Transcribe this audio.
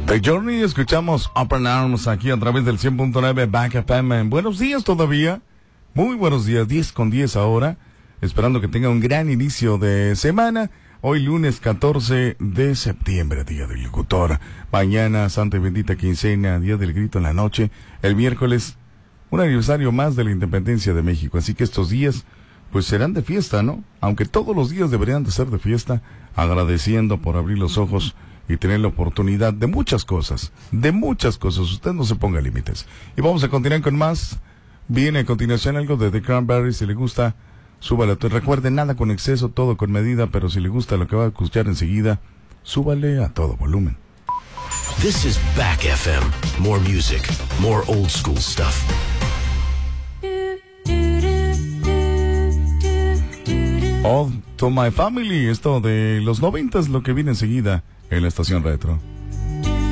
The Journey, escuchamos Open Arms aquí a través del 100.9 Back FM. Buenos días todavía, muy buenos días, 10:10 ahora, esperando que tenga un gran inicio de semana. Hoy lunes 14 de septiembre, Día del Locutor. Mañana, Santa y Bendita Quincena, Día del Grito en la noche. El miércoles, un aniversario más de la Independencia de México. Así que estos días, pues serán de fiesta, ¿no? Aunque todos los días deberían de ser de fiesta, agradeciendo por abrir los ojos y tener la oportunidad de muchas cosas. Usted no se ponga límites. Y vamos a continuar con más. Viene a continuación algo de The Cranberries. Si le gusta, súbale. Recuerde, nada con exceso, todo con medida, pero si le gusta lo que va a escuchar enseguida, súbale a todo volumen. This is Back FM. More music, more old school stuff. All to My Family, esto de los 90 es lo que viene enseguida en la estación retro.